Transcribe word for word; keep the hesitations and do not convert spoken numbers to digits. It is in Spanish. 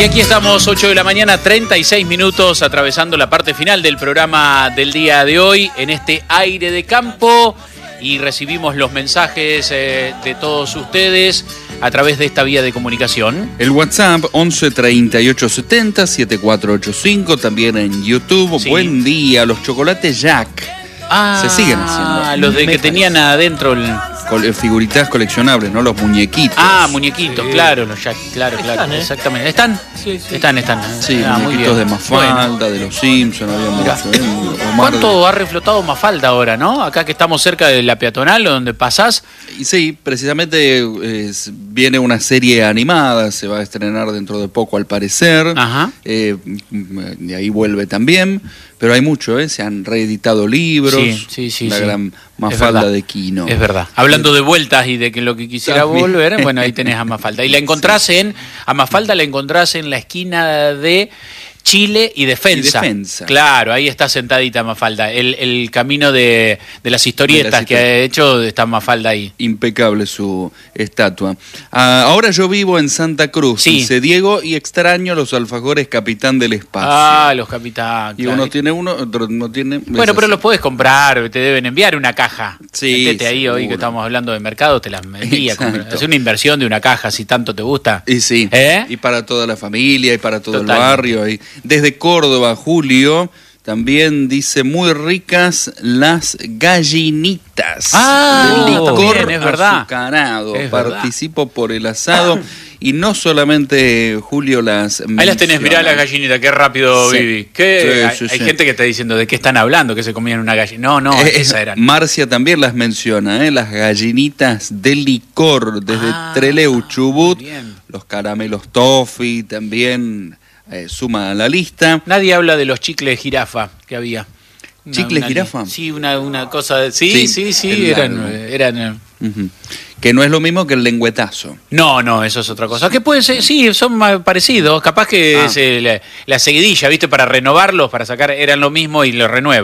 Y aquí estamos, ocho de la mañana, treinta y seis minutos, atravesando la parte final del programa del día de hoy, en este aire de campo, y recibimos los mensajes eh, de todos ustedes a través de esta vía de comunicación. El WhatsApp once treinta y ocho setenta setenta y cuatro ochenta y cinco, también en YouTube. Sí. Buen día, los chocolates Jack. Ah, se siguen haciendo. Los de que tenían adentro el... figuritas coleccionables, ¿no? Los muñequitos. Ah, muñequitos, sí. claro, los Jack, claro, están, claro, ¿eh? Exactamente. ¿Están? Sí, sí. Están, están. Sí, ah, muñequitos de Mafalda, bueno. de los Simpsons, había mucho, ¿eh? Omar ¿Cuánto de... ha reflotado Mafalda ahora, no? Acá que estamos cerca de la peatonal, donde pasás. Y sí, precisamente es, viene una serie animada, se va a estrenar dentro de poco al parecer. Ajá. Eh, y ahí vuelve también. Pero hay mucho, ¿eh? Se han reeditado libros. Sí, sí, sí. La sí. gran Mafalda de Quino. Es verdad. Hablando de vueltas y de que lo que quisiera también. volver, bueno, ahí tenés a Mafalda. Y la encontrás sí. en, a Mafalda la encontrás en la esquina de Chile y Defensa. Y Defensa. Claro, ahí está sentadita Mafalda. El, el camino de, de las historietas de las que historietas. ha hecho, está Mafalda ahí. Impecable su estatua. Ah, ahora yo vivo en Santa Cruz, sí. dice Diego, y extraño los alfajores Capitán del Espacio. Ah, los Capitán. Y claro. uno tiene uno, otro no tiene... Bueno, pero los podés comprar, te deben enviar una caja. Sí, Métete ahí seguro. hoy que estamos hablando de mercado, te las envía. Es una inversión de una caja, si tanto te gusta. Y sí, ¿Eh? y para toda la familia, y para todo Total. el barrio. Y desde Córdoba, Julio, también dice muy ricas las gallinitas. Ah, del licor también, es verdad. azucarado. Es Participo verdad. por el asado. Y no solamente Julio las menciona. Ahí las tenés, mirá las gallinitas, qué rápido, sí. Vivi. ¿Qué? Sí, sí, hay hay sí. gente que está diciendo de qué están hablando, que se comían una gallina. No, no, eh, esas eran. Marcia también las menciona, ¿eh? Las gallinitas de licor desde ah, Trelew, Chubut. Los caramelos toffee también eh, suma a la lista. Nadie habla de los chicles jirafa que había. Una, ¿Chicles una, jirafa? Sí, una, una cosa. De, sí, sí, sí, sí eran... eran uh-huh. Que no es lo mismo que el lengüetazo. No, no, eso es otra cosa. Que puede ser, sí, son más parecidos. Capaz que ah. es eh, la, la seguidilla, ¿viste? Para renovarlos, para sacar, eran lo mismo y lo renuevan.